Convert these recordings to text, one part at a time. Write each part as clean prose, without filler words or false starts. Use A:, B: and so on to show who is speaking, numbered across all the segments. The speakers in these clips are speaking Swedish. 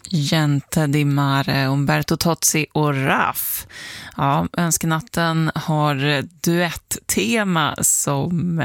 A: Gente di Mare, Umberto Tozzi och Raff. Ja, Önskenatten har duettema som,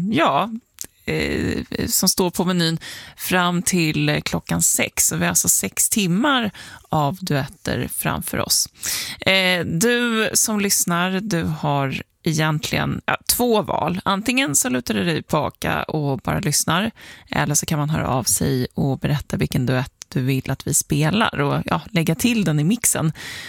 A: som står på menyn fram till klockan 6. Så vi har alltså 6 timmar av duetter framför oss. Du som lyssnar, du har egentligen 2 val. Antingen så lutar du dig tillbaka och bara lyssnar, eller så kan man höra av sig och berätta vilken duett du vill att vi spelar och lägga till den i mixen.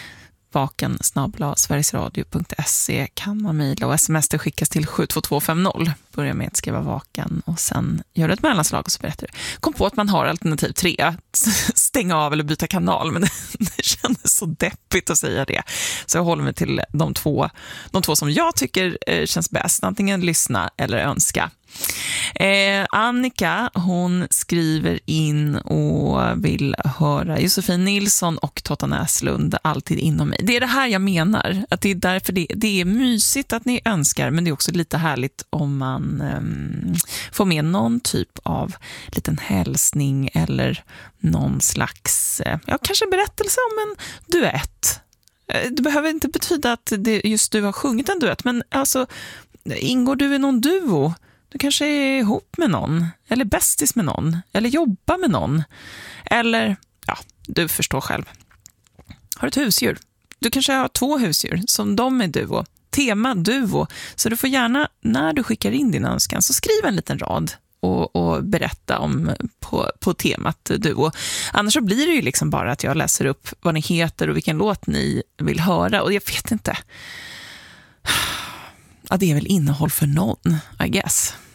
A: vaken@sverigesradio.se kan man mejla och sms det skickas till 72250. Börja med att skriva vaken och sen gör ett mellanslag och så berättar du. Kom på att man har alternativ 3, stänga av eller byta kanal, men det kändes så deppigt att säga det. Så jag håller mig till de två som jag tycker känns bäst, antingen lyssna eller önska. Annika, hon skriver in och vill höra Josefin Nilsson och Totta Näslund alltid inom mig. Det är det här jag menar, att det är därför det är mysigt att ni önskar, men det är också lite härligt om man får med någon typ av liten hälsning eller någon slags, kanske berättelse om en duett. Det behöver inte betyda att det just du har sjungit en duett, men alltså, ingår du i någon duo? Du kanske är ihop med någon, eller bästis med någon, eller jobbar med någon. Eller, du förstår själv. Har ett husdjur. Du kanske har 2 husdjur som de är duo. Tema duo. Så du får gärna, när du skickar in din önskan, så skriv en liten rad och berätta om på temat duo. Annars så blir det ju liksom bara att jag läser upp vad ni heter och vilken låt ni vill höra. Och jag vet inte. Ja, det är väl innehåll för någon, I guess.